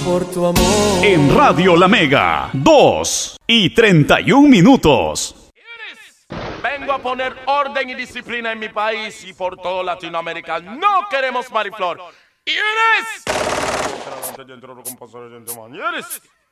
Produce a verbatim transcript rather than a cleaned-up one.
por tu amor. En Radio La Mega, dos y treinta y un minutos. Vengo a poner orden y disciplina en mi país y por toda Latinoamérica. No queremos Mariflor. ¿Quién es?